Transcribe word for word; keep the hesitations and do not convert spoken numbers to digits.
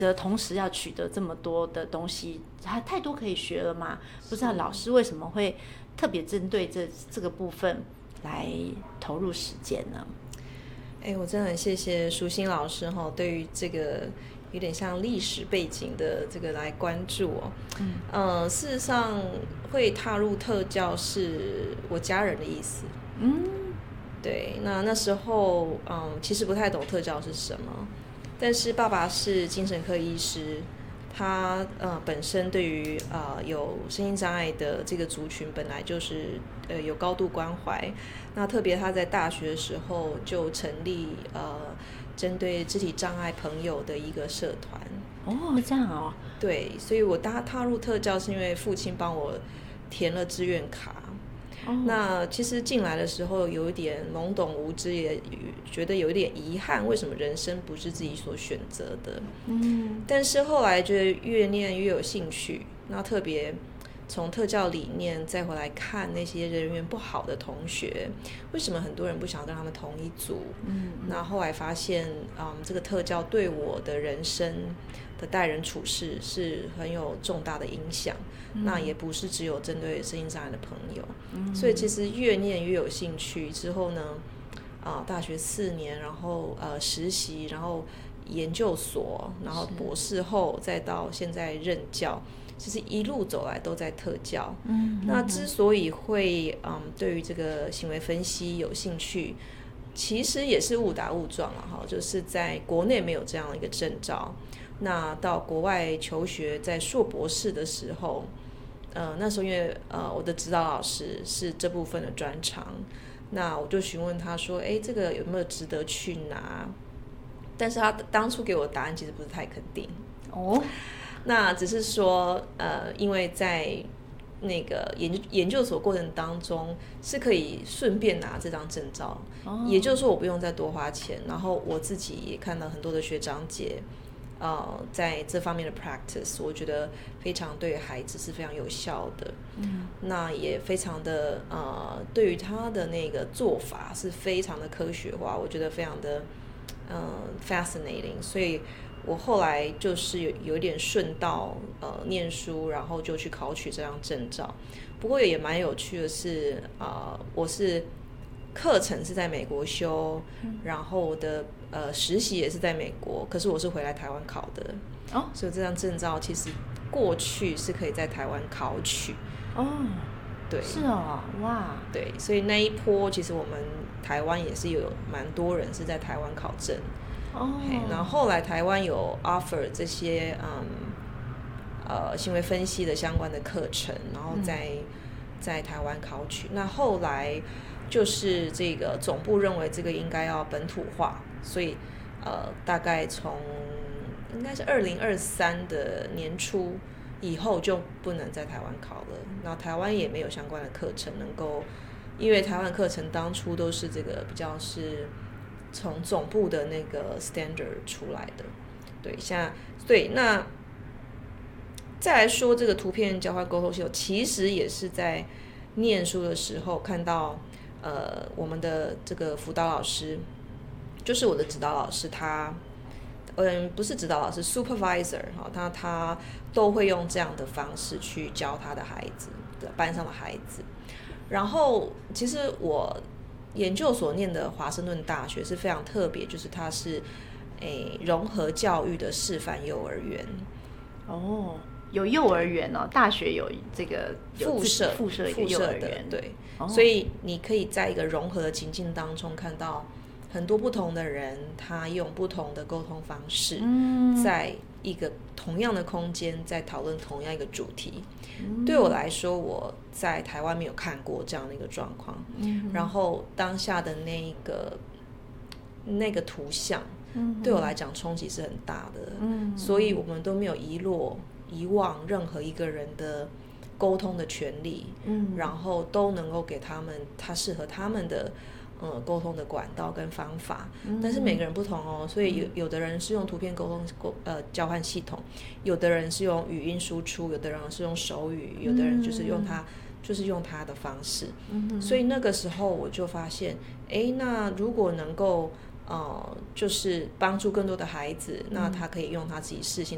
的同时要取得这么多的东西，还太多可以学了嘛？不知道老师为什么会特别针对这这个部分来投入时间呢？ 哎，我真的很谢谢淑馨老师哈，对于这个有点像历史背景的这个来关注哦。嗯，呃，事实上会踏入特教是我家人的意思。嗯，对，那那时候嗯，其实不太懂特教是什么，但是爸爸是精神科医师，他呃本身对于呃有身心障碍的这个族群本来就是呃有高度关怀。那特别他在大学的时候就成立呃针对肢体障碍朋友的一个社团。 哦，这样哦。 对，所以我踏踏入特教是因为父亲帮我填了志愿卡。哦，那其实进来的时候有一点懵懂无知，也觉得有一点遗憾，为什么人生不是自己所选择的？嗯，但是后来觉得越念越有兴趣，那特别从特教理念再回来看那些人缘不好的同学，为什么很多人不想跟他们同一组？嗯，那后来发现，嗯，这个特教对我的人生的待人处事是很有重大的影响。嗯，那也不是只有针对身心障碍的朋友。嗯，所以其实越念越有兴趣。之后呢，啊，大学四年，然后呃实习，然后研究所，然后博士后，再到现在任教。其实一路走来都在特教。嗯，那之所以会嗯对于这个行为分析有兴趣，其实也是误打误撞了哈，就是在国内没有这样的一个证照，那到国外求学，在硕博士的时候，呃那时候因为呃我的指导老师是这部分的专长，那我就询问他说，哎，这个有没有值得去拿？但是他当初给我的答案其实不是太肯定。哦。那只是说，呃，因为在那个研研究所过程当中是可以顺便拿这张证照，哦，也就是说我不用再多花钱，然后我自己也看到很多的学长姐，呃，在这方面的 practice， 我觉得非常对孩子是非常有效的。嗯，那也非常的呃，对于他的那个做法是非常的科学化，我觉得非常的嗯、呃、fascinating， 所以。我后来就是有有一点顺道呃念书，然后就去考取这张证照。不过也蛮有趣的是，呃，我是课程是在美国修，嗯，然后我的呃实习也是在美国，可是我是回来台湾考的。哦，所以这张证照其实过去是可以在台湾考取。 哦，对，是哦，哇， 对，所以那一波其实我们台湾也是有蛮多人是在台湾考证。哦，然后后来台湾有 offer 这些嗯呃行为分析的相关的课程，然后在、嗯、在台湾考取。那后来就是这个总部认为这个应该要本土化，所以呃大概从应该是二零二三的年初以后就不能在台湾考了。然后台湾也没有相关的课程能够，因为台湾课程当初都是这个比较是。从总部的那个 standard 出来的，对，现在对那再来说这个图片交换沟通系统，其实也是在念书的时候看到，呃，我们的这个辅导老师，就是我的指导老师，他，嗯，不是指导老师 ，supervisor 哈，他他都会用这样的方式去教他的孩子，班上的孩子，然后其实我。研究所念的华盛顿大学是非常特别，就是它是诶融合教育的示范幼儿园。 哦，有幼儿园哦，大学有这个附设附设一个幼儿园， 对、哦，所以你可以在一个融合的情境当中看到很多不同的人，他用不同的沟通方式，嗯、在一个同样的空间在讨论同样一个主题。嗯、对我来说，我在台湾没有看过这样的一个状况。嗯、然后当下的那个那个图像，嗯、对我来讲冲击是很大的。嗯、所以我们都没有遗落遗忘任何一个人的沟通的权利。嗯、然后都能够给他们他适合他们的。呃，沟通的管道跟方法，嗯、但是每个人不同哦，所以有有的人是用图片沟通沟呃交换系统，有的人是用语音输出，有的人是用手语，有的人就是用他、嗯、就是用他的方式，嗯、所以那个时候我就发现，哎，那如果能够呃就是帮助更多的孩子，那他可以用他自己适性